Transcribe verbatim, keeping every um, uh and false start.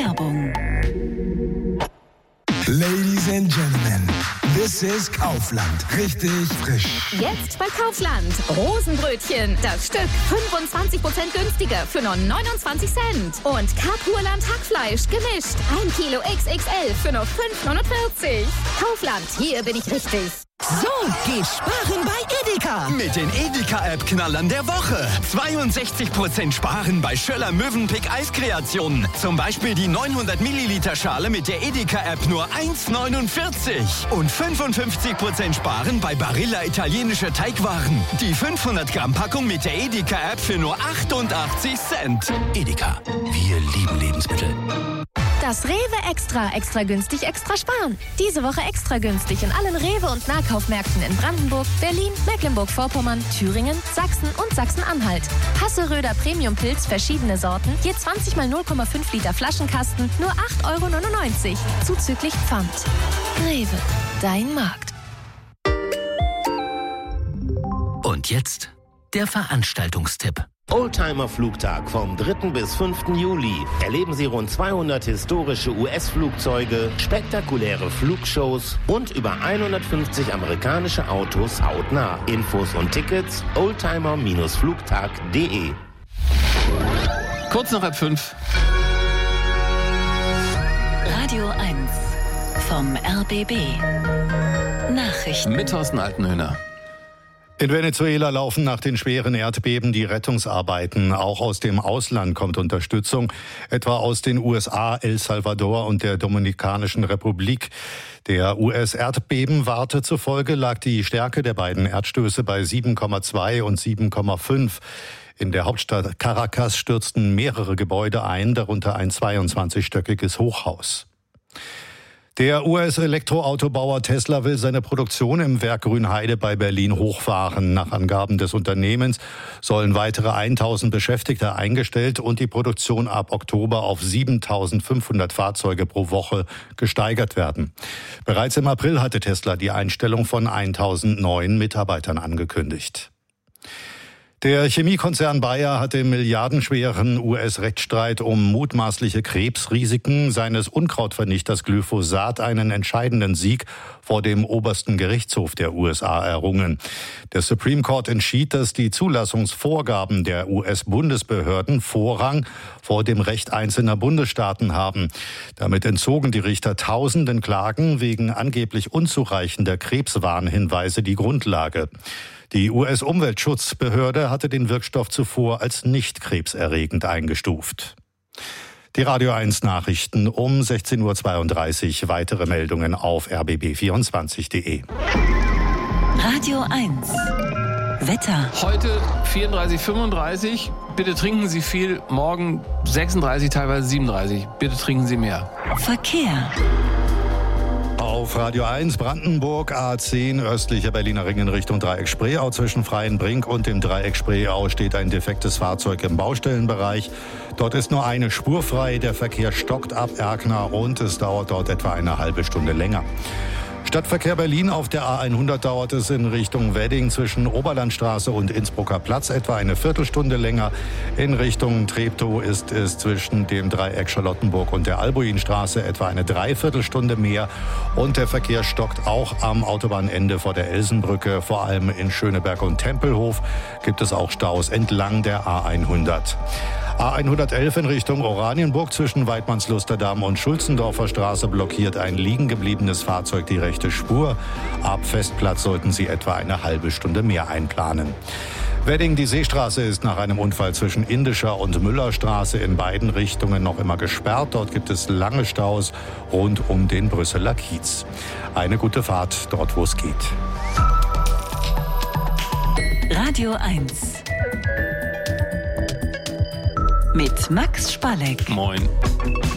Werbung. Ladies and Gentlemen, this is Kaufland. Richtig frisch. Jetzt bei Kaufland. Rosenbrötchen. Das Stück fünfundzwanzig Prozent günstiger für nur neunundzwanzig Cent. Und Kapurland Hackfleisch gemischt. ein Kilo X X L für nur fünf neunundvierzig. Kaufland, hier bin ich richtig. So geht Sparen bei Edeka. Mit den Edeka-App-Knallern der Woche. zweiundsechzig Prozent Sparen bei Schöller Mövenpick Eiskreationen. Zum Beispiel die neunhundert Milliliter Schale mit der Edeka-App nur eins neunundvierzig. Und fünfundfünfzig Prozent Sparen bei Barilla italienische Teigwaren. Die fünfhundert Gramm Packung mit der Edeka-App für nur achtundachtzig Cent. Edeka, wir lieben Lebensmittel. Das Rewe Extra, extra günstig, extra sparen. Diese Woche extra günstig in allen Rewe- und Nahkaufmärkten in Brandenburg, Berlin, Mecklenburg-Vorpommern, Thüringen, Sachsen und Sachsen-Anhalt. Hasseröder Premium-Pilz, verschiedene Sorten, je zwanzig mal null Komma fünf Liter Flaschenkasten, nur acht Euro neunundneunzig, zuzüglich Pfand. Rewe, dein Markt. Und jetzt der Veranstaltungstipp. Oldtimer-Flugtag vom dritten bis fünften Juli. Erleben Sie rund zweihundert historische U S-Flugzeuge, spektakuläre Flugshows und über hundertfünfzig amerikanische Autos hautnah. Infos und Tickets oldtimer Flugtag punkt de. Kurz nach halb fünf. Radio eins vom R B B. Nachrichten. Mit Thorsten Altenhöhner. In Venezuela laufen nach den schweren Erdbeben die Rettungsarbeiten. Auch aus dem Ausland kommt Unterstützung, etwa aus den U S A, El Salvador und der Dominikanischen Republik. Der U S-Erdbebenwarte zufolge lag die Stärke der beiden Erdstöße bei sieben Komma zwei und sieben Komma fünf. In der Hauptstadt Caracas stürzten mehrere Gebäude ein, darunter ein zweiundzwanzigstöckiges Hochhaus. Der U S-Elektroautobauer Tesla will seine Produktion im Werk Grünheide bei Berlin hochfahren. Nach Angaben des Unternehmens sollen weitere tausend Beschäftigte eingestellt und die Produktion ab Oktober auf siebentausendfünfhundert Fahrzeuge pro Woche gesteigert werden. Bereits im April hatte Tesla die Einstellung von tausend neuen Mitarbeitern angekündigt. Der Chemiekonzern Bayer hat im milliardenschweren U S-Rechtsstreit um mutmaßliche Krebsrisiken seines Unkrautvernichters Glyphosat einen entscheidenden Sieg vor dem obersten Gerichtshof der U S A errungen. Der Supreme Court entschied, dass die Zulassungsvorgaben der U S-Bundesbehörden Vorrang vor dem Recht einzelner Bundesstaaten haben. Damit entzogen die Richter tausenden Klagen wegen angeblich unzureichender Krebswarnhinweise die Grundlage. Die U S-Umweltschutzbehörde hatte den Wirkstoff zuvor als nicht krebserregend eingestuft. Die Radio eins Nachrichten um sechzehn Uhr zweiunddreißig. Weitere Meldungen auf r b b vierundzwanzig punkt de. Radio eins. Wetter. Heute vierunddreißig, fünfunddreißig. Bitte trinken Sie viel. Morgen sechsunddreißig, teilweise siebenunddreißig. Bitte trinken Sie mehr. Verkehr. Auf Radio eins Brandenburg A zehn östlicher Berliner Ring in Richtung Dreieck Spreeau. Zwischen Freienbrink und dem Dreieck Spreeau steht ein defektes Fahrzeug im Baustellenbereich. Dort ist nur eine Spur frei. Der Verkehr stockt ab Erkner und es dauert dort etwa eine halbe Stunde länger. Stadtverkehr Berlin auf der A hundert dauert es in Richtung Wedding zwischen Oberlandstraße und Innsbrucker Platz etwa eine Viertelstunde länger. In Richtung Treptow ist es zwischen dem Dreieck Charlottenburg und der Albuinstraße etwa eine Dreiviertelstunde mehr. Und der Verkehr stockt auch am Autobahnende vor der Elsenbrücke. Vor allem in Schöneberg und Tempelhof gibt es auch Staus entlang der A hundert. A hundertelf in Richtung Oranienburg zwischen Weidmannslusterdamm und Schulzendorfer Straße blockiert ein liegen gebliebenes Fahrzeug die rechte Spur. Ab Festplatz sollten Sie etwa eine halbe Stunde mehr einplanen. Wedding, die Seestraße ist nach einem Unfall zwischen Indischer und Müllerstraße in beiden Richtungen noch immer gesperrt. Dort gibt es lange Staus rund um den Brüsseler Kiez. Eine gute Fahrt dort, wo es geht. Radio eins. Mit Max Spalleck. Moin.